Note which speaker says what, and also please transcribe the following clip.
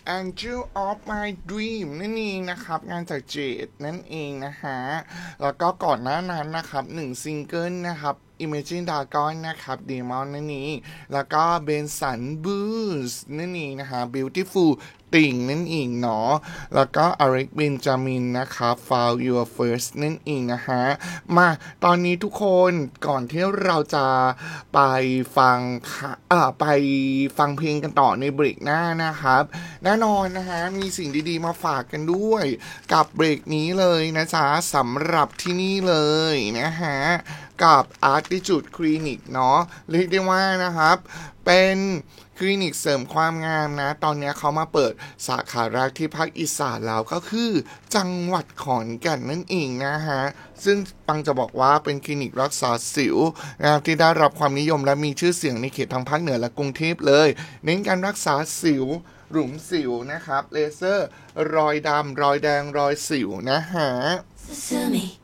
Speaker 1: Angel of My Dream นั่นเองนะครับงานจากเจดนั่นเองนะฮะแล้วก็ก่อนหน้านั้นนะครับ1 ซิงเกิลนะครับ Imagine Dragon นะครับ Demon นั่นเองแล้วก็ Benson Boost นั่นเองนะฮะ Beautiful ติ่งนั่นเองเนาะแล้วก็ Alex Benjamin นะครับ Found Your First นั่นเองนะฮะมาตอนนี้ทุกคนก่อนที่เราจะไปฟังไปฟังเพลงกันต่อในเบรกหน้านะครับแน่นอนนะฮะมีสิ่งดีๆมาฝากกันด้วยกับเบรกนี้เลยนะจ๊ะสำหรับที่นี่เลยนะฮะกับ Artitude Clinic เนาะเรียกได้ว่านะครับเป็นคลินิกเสริมความงามนะตอนนี้เขามาเปิดสาขาแรกที่ภาคอีสานแล้วก็คือจังหวัดขอนแก่นนั่นเองนะฮะซึ่งปังจะบอกว่าเป็นคลินิกรักษาสิวนะครับที่ได้รับความนิยมและมีชื่อเสียงในเขตทางภาคเหนือและกรุงเทพเลยเน้นการรักษาสิวหลุมสิวนะครับเลเซอร์รอยดำรอยแดงรอยสิวนะฮะ